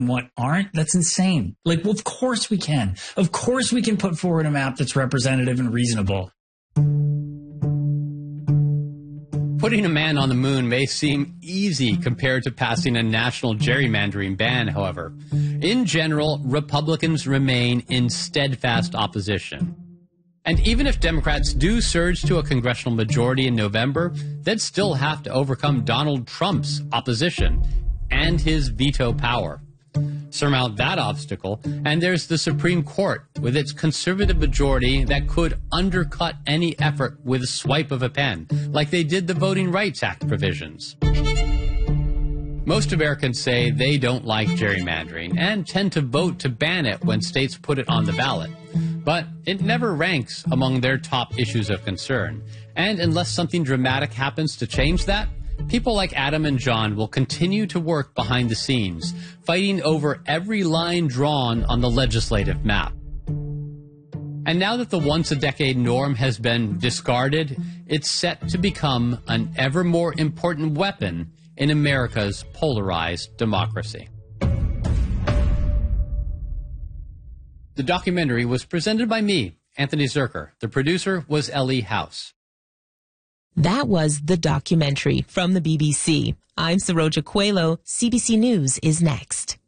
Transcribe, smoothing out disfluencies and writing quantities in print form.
what aren't? That's insane. Like, well, of course we can. Of course we can put forward a map that's representative and reasonable. Putting a man on the moon may seem easy compared to passing a national gerrymandering ban, however. In general, Republicans remain in steadfast opposition. And even if Democrats do surge to a congressional majority in November, they'd still have to overcome Donald Trump's opposition and his veto power. Surmount that obstacle, and there's the Supreme Court with its conservative majority that could undercut any effort with a swipe of a pen, like they did the Voting Rights Act provisions. Most Americans say they don't like gerrymandering and tend to vote to ban it when states put it on the ballot. But it never ranks among their top issues of concern. And unless something dramatic happens to change that, people like Adam and John will continue to work behind the scenes, fighting over every line drawn on the legislative map. And now that the once-a-decade norm has been discarded, it's set to become an ever more important weapon in America's polarized democracy. The documentary was presented by me, Anthony Zerker. The producer was Ellie House. That was The Documentary from the BBC. I'm Saroja Coelho. CBC News is next.